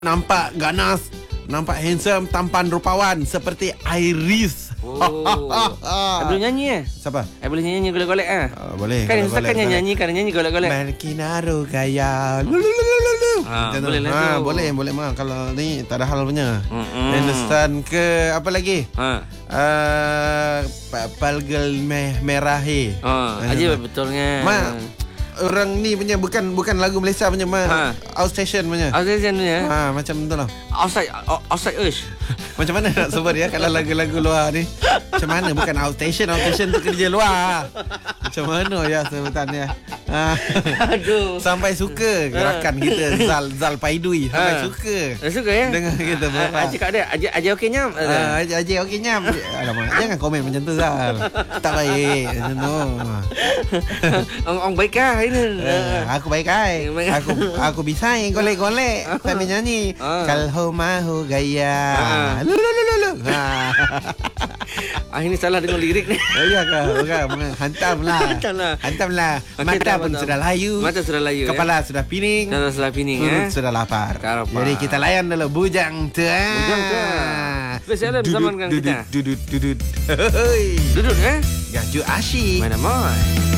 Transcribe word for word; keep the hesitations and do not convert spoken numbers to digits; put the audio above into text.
Nampak ganas, nampak handsome, tampan rupawan seperti Iris. Oh. I boleh nyanyi eh? Siapa? I boleh nyanyi golek-golek ah. Uh, boleh. Kan misalkan nyanyi kan nyanyi golek-golek. Markinaro gaya. Lulululu. Ha, Macam boleh tu. lah ha, tu. boleh, boleh mah. Kalau ni tak ada hal punya. Mm-mm. Understand ke apa lagi? Ha. Uh, palgel meh merah he. Oh, aja betulnya. Ma, orang ni punya bukan bukan lagu Malaysia punya mah. Ha. Outstation punya. Outside punya. Ha, macam tu lah. Outside outside Ush. Macam mana nak sebut ya kalau lagu-lagu luar ni? Macam mana? Bukan outstation, outstation tu kerja luar. Macam mana ya sebutannya? Ha. Aduh. Sampai suka gerakan kita Zal Zal Paidui sampai Ha. suka. Dah suka ya? Dengar kita berapa. Aja kat dia. Aja aja okeynya. Ah, Aji Aji okeynya. Alamak, jangan komen macam tu Zal. Tak baik macam tu. Orang orang baik kah ini? Uh, aku baik ai. Aku aku bisa golek-golek sambil nyanyi. Ah. Kalau mahu gaya. Ah. Lu lu lu lu. Ha. Ah ini salah dengan lirik ni. Oh iya kah? Bukan. Hantamlah. Hantamlah. Hantamlah. Okey, Mata dah, pun dah. sudah layu. Mata sudah layu. Kepala sudah pining. Sudah sudah pining Perut eh. sudah lapar. Lapar. Jadi kita layan dulu bujang tu. Bujang tu. Spesial bersama dengan kita. Dudut dudut dudut. Hoi. Duduk eh. Gaju asyik. Mana mai?